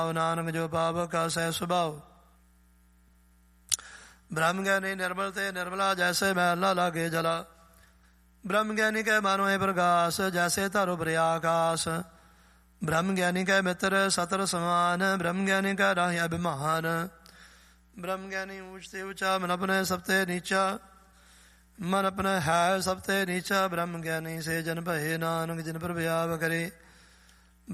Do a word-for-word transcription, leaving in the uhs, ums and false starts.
ਨਾਨਕ ਜੋ ਪਾਵਕ ਸਹਿ ਸੁਭਾਉ। ਬ੍ਰਹਮ ਗਿਆਨੀ ਨਿਰਮਲ ਤੇ ਨਿਰਮਲਾ ਜੈਸੇ ਮੈਲ ਨਾ ਲਾਗੇ ਜਲਾ। ਬ੍ਰਹਮ ਗਿਆਨੀ ਕੈ ਮਨ ਹੋਏ ਪ੍ਰਗਾਸ ਜੈਸੇ ਧਰੁ ਭਰਿਆ ਆਕਾਸ। ਬ੍ਰਹਮ ਗਿਆਨੀ ਕੈ ਮਿੱਤਰ ਸਤਰ ਸਮਾਨ ਬ੍ਰਹਮ ਗਿਆਨੀ ਕੈ ਰਾਹਿ ਅਭਿਮਾਨ। ਬ੍ਰਹਮ ਗਿਆਨੀ ਊਚ ਤੇ ਊਚਾ ਮਨ ਆਪਣੇ ਸਭ ਤੇ ਨੀਚਾ। ਮਨ ਆਪਣਾ ਹੈ ਸਭ ਤੇ ਨੀਚਾ। ਬ੍ਰਹਮ ਗਿਆਨੀ ਸੇ ਜਨ ਭਏ ਨਾਨਕ ਜਿਨ ਪਰ ਵਿਆਪ ਕਰੇ।